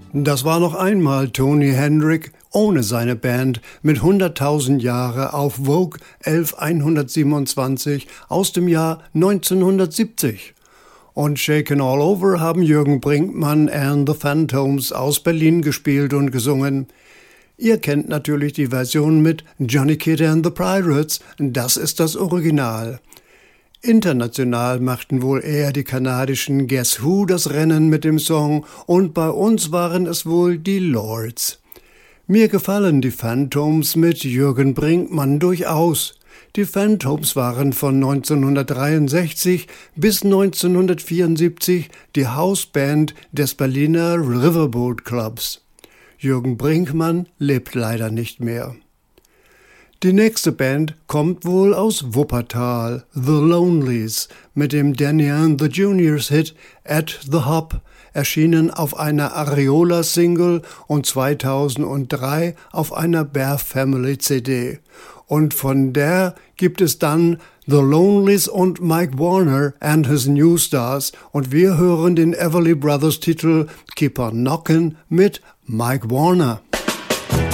Das war noch einmal Tony Hendrick ohne seine Band mit 100.000 Jahre auf Vogue 11127 aus dem Jahr 1970. Und Shaken All Over haben Jürgen Brinkmann and the Phantoms aus Berlin gespielt und gesungen. Ihr kennt natürlich die Version mit Johnny Kidd and the Pirates, das ist das Original. International machten wohl eher die kanadischen Guess Who das Rennen mit dem Song und bei uns waren es wohl die Lords. Mir gefallen die Phantoms mit Jürgen Brinkmann durchaus. Die Phantoms waren von 1963 bis 1974 die Hausband des Berliner Riverboat Clubs. Jürgen Brinkmann lebt leider nicht mehr. Die nächste Band kommt wohl aus Wuppertal, The Lonelies, mit dem Danny and the Juniors Hit At the Hop, erschienen auf einer Areola-Single und 2003 auf einer Bear Family CD. Und von der gibt es dann The Lonelies und Mike Warner and his New Stars und wir hören den Everly Brothers Titel Keep on Knockin' mit Mike Warner.